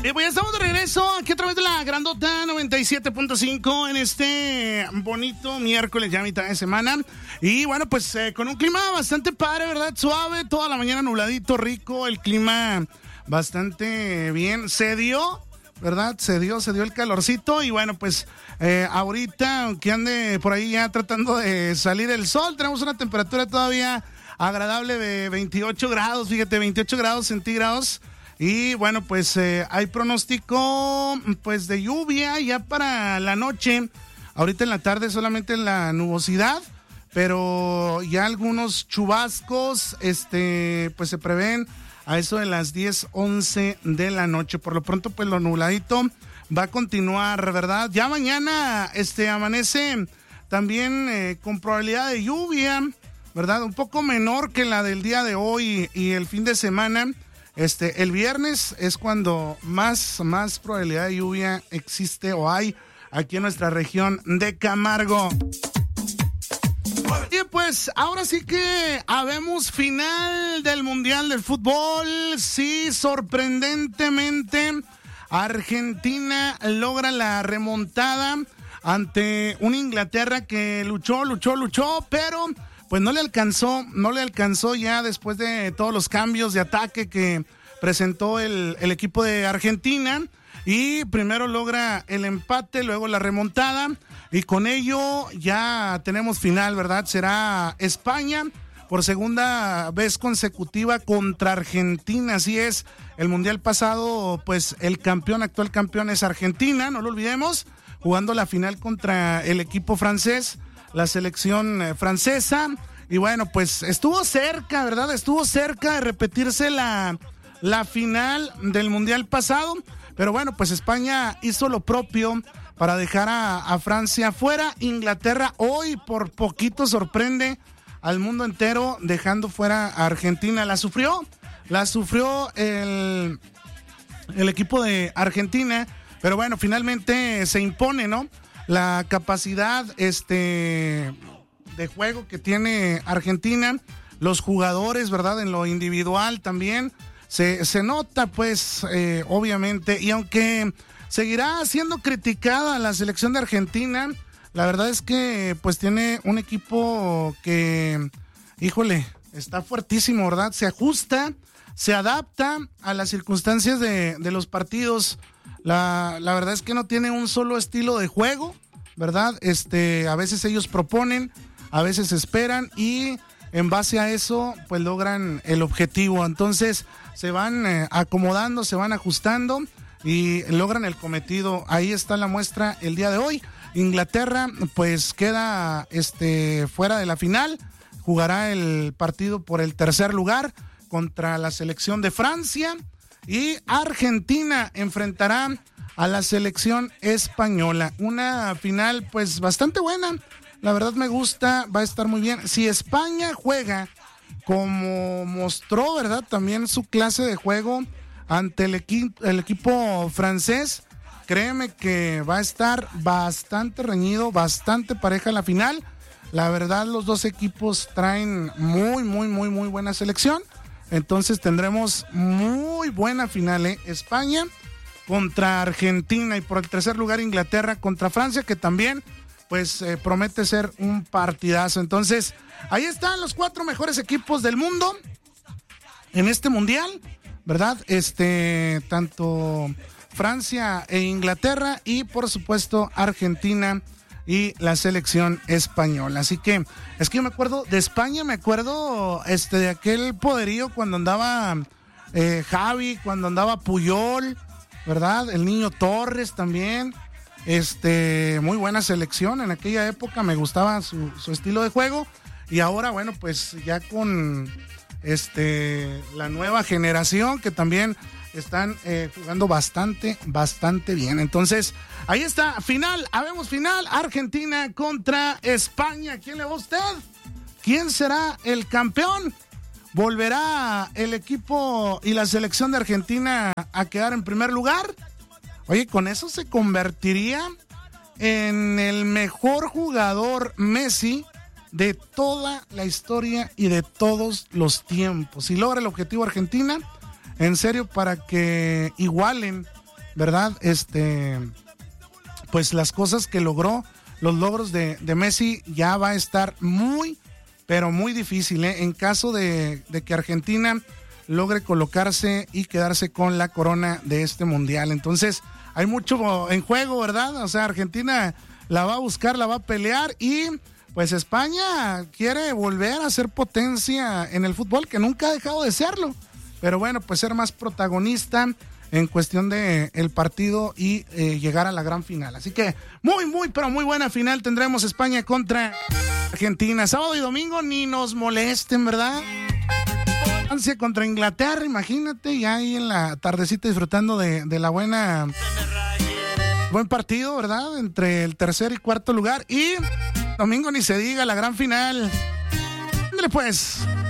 Pues ya estamos de regreso aquí a través de la Grandota 97.5 en este bonito miércoles, ya mitad de semana. Y bueno, pues con un clima bastante padre, ¿verdad? Suave, toda la mañana nubladito, rico, el clima bastante bien. Se dio, ¿verdad? Se dio el calorcito y bueno, pues ahorita, aunque ande por ahí ya tratando de salir el sol, tenemos una temperatura todavía agradable de 28 grados, fíjate, 28 grados centígrados. Y bueno, pues hay pronóstico pues de lluvia ya para la noche. Ahorita en la tarde solamente la nubosidad, pero ya algunos chubascos pues se prevén a eso de las 10, 11 de la noche. Por lo pronto pues lo nubladito va a continuar, ¿verdad? Ya mañana amanece también con probabilidad de lluvia, ¿verdad? Un poco menor que la del día de hoy y el fin de semana. El viernes es cuando más probabilidad de lluvia existe o hay aquí en nuestra región de Camargo. Y pues ahora sí que habemos final del Mundial del Fútbol. Sí, sorprendentemente Argentina logra la remontada ante una Inglaterra que luchó, pero pues no le alcanzó ya después de todos los cambios de ataque que presentó el equipo de Argentina. Y primero logra el empate, luego la remontada. Y con ello ya tenemos final, ¿verdad? Será España por segunda vez consecutiva contra Argentina. Así es, el Mundial pasado, pues el actual campeón es Argentina, no lo olvidemos, jugando la final contra el equipo francés, la selección francesa. Y bueno, pues estuvo cerca, ¿verdad? Estuvo cerca de repetirse la final del Mundial pasado. Pero bueno, pues España hizo lo propio para dejar a Francia fuera. Inglaterra hoy por poquito sorprende al mundo entero dejando fuera a Argentina. La sufrió el equipo de Argentina. Pero bueno, finalmente se impone, ¿no? La capacidad de juego que tiene Argentina, los jugadores, ¿verdad? En lo individual también se nota, pues, obviamente, y aunque seguirá siendo criticada la selección de Argentina, la verdad es que, pues, tiene un equipo que, híjole, está fuertísimo, ¿verdad? Se ajusta, se adapta a las circunstancias de los partidos. La verdad es que no tiene un solo estilo de juego, ¿verdad? A veces ellos proponen, a veces esperan y en base a eso pues logran el objetivo. Entonces se van acomodando, se van ajustando y logran el cometido. Ahí está la muestra el día de hoy. Inglaterra pues queda fuera de la final, jugará el partido por el tercer lugar contra la selección de Francia y Argentina enfrentará a la selección española. Una final pues bastante buena. La verdad me gusta, va a estar muy bien. Si España juega como mostró, ¿verdad? También su clase de juego ante el equipo francés, créeme que va a estar bastante reñido, bastante pareja la final. La verdad, los dos equipos traen muy buena selección. Entonces tendremos muy buena final, España contra Argentina y por el tercer lugar Inglaterra contra Francia, que también pues promete ser un partidazo. Entonces ahí están los 4 mejores equipos del mundo en este mundial, ¿verdad? Tanto Francia e Inglaterra y por supuesto Argentina y la selección española. Así que es que yo me acuerdo de España, de aquel poderío cuando andaba Javi, cuando andaba Puyol, ¿verdad? El Niño Torres también. Muy buena selección en aquella época, me gustaba su estilo de juego. Y ahora, bueno, pues ya con la nueva generación que también están jugando bastante bien. Entonces, ahí está, final, habemos final, Argentina contra España. ¿Quién le va a usted? ¿Quién será el campeón? ¿Volverá el equipo y la selección de Argentina a quedar en primer lugar? Oye, con eso se convertiría en el mejor jugador Messi de toda la historia y de todos los tiempos. Si logra el objetivo Argentina, en serio, para que igualen ¿verdad? Pues las cosas que logró, los logros de Messi, ya va a estar muy, pero muy difícil, ¿eh? En caso de que Argentina logre colocarse y quedarse con la corona de este mundial. Entonces, hay mucho en juego, ¿verdad? O sea, Argentina la va a buscar, la va a pelear y pues España quiere volver a ser potencia en el fútbol, que nunca ha dejado de serlo. Pero bueno, pues ser más protagonista en cuestión de el partido y llegar a la gran final. Así que muy, pero muy buena final tendremos España contra Argentina. Sábado y domingo ni nos molesten, ¿verdad? Francia contra Inglaterra, imagínate, ya ahí en la tardecita disfrutando de la buen partido, ¿verdad? Entre el tercer y cuarto lugar. Y domingo ni se diga, la gran final. Ándale pues.